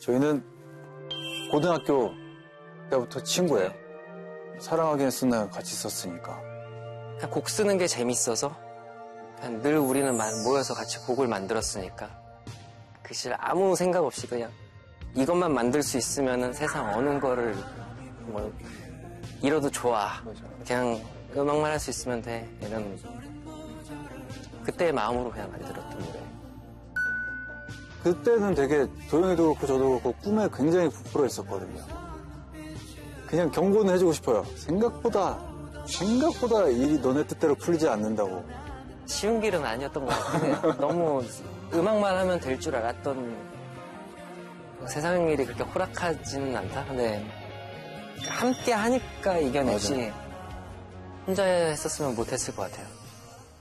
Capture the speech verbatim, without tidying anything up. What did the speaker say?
저희는 고등학교 때부터 친구예요. 사랑하기엔 쓴날 같이 썼으니까. 그냥 곡 쓰는 게 재밌어서 그냥 늘 우리는 모여서 같이 곡을 만들었으니까 그 시절 아무 생각 없이 그냥 이것만 만들 수 있으면 세상 어느 거를 뭐 잃어도 좋아. 맞아. 그냥 음악만 할 수 있으면 돼. 이런 그때의 마음으로 그냥 만들었던 노래. 그때는 되게 도영이도 그렇고 저도 그렇고 꿈에 굉장히 부풀어 있었거든요. 그냥 경고는 해주고 싶어요. 생각보다 생각보다 일이 너네 뜻대로 풀리지 않는다고. 쉬운 길은 아니었던 것 같아요. 너무 음악만 하면 될 줄 알았던 세상 일이 그렇게 호락하지는 않다. 근데 함께 하니까 이겨냈지. 맞아. 혼자 했었으면 못했을 것 같아요.